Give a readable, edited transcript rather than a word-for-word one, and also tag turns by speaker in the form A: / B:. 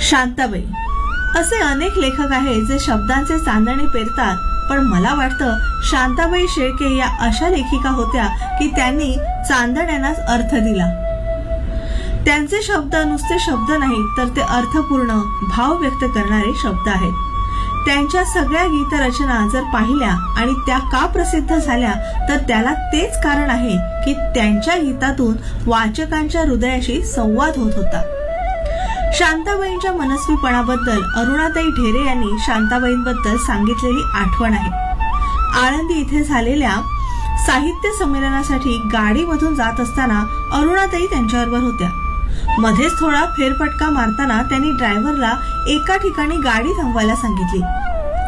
A: शांताबाई असे अनेक लेखक आहेत जे शब्दांचे चांदणे पेरतात, पण मला वाटतं शांताबाई शेळके या अशा लेखिका होत्या की त्यांनी चांदण्यांनाच अर्थ दिला. त्यांचे शब्द नुसते शब्द नाहीत, तर ते अर्थपूर्ण, भाव व्यक्त करणारे शब्द आहेत. त्यांच्या सगळ्या गीतरचना जर पाहिल्या आणि त्या का प्रसिद्ध झाल्या, तर त्याला तेच कारण आहे की त्यांच्या गीतातून वाचकांच्या हृदयाशी संवाद होत होता. शांताबाईंच्या मनस्वीपणाबद्दल अरुणाताई ढेरे यांनी शांताबाईंबद्दल सांगितलेली आठवण आहे. आळंदी इथे झालेल्या साहित्य संमेलनासाठी गाडीमधून जात असताना अरुणाताई त्यांच्याबरोबर होत्या. मध्येच थोडा फेरफटका मारताना त्यांनी ड्रायव्हरला एका ठिकाणी गाडी थांबवायला सांगितली.